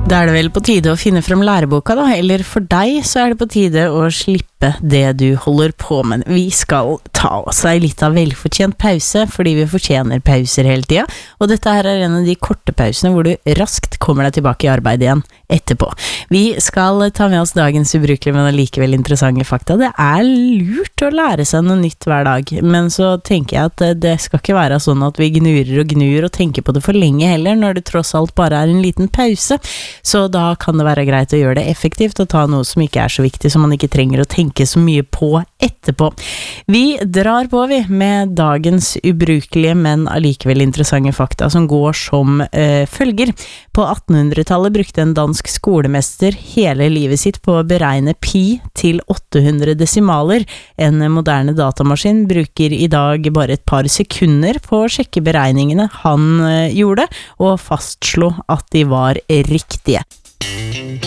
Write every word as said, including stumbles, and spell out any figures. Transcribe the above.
Da er det vel på tide å finne frem læreboka da, eller for deg så er det på tide å slippe det du holder på med. Vi skal ta oss en litt av velfortjent pause, fordi vi fortjener pauser hele tiden, og dette her er en av de korte pausene hvor du raskt kommer deg tilbake i arbeid igjen etterpå. Vi skal ta med oss dagens ubrukelige, men likevel interessante fakta. Det er lurt å lære seg noe nytt hver dag, men så tenker jeg at det skal ikke være sånn at vi gnurer og gnur og tenker på det for lenge heller, når det tross alt bare er en liten pause. Så da kan det være greit å gjøre det effektivt og ta noe som ikke er så viktig, som man ikke trenger å tenke så mye på etterpå. Vi drar på vi med dagens ubrukelige, men allikevel interessante fakta som går som øh, følger. På attenhundretallet brukte en dansk skolemester hele livet sitt på å beregne pi til åtte hundre desimaler. En moderne datamaskin bruker i dag bare et par sekunder på å sjekke beregningene han øh, gjorde, og fastslo at de var riktige.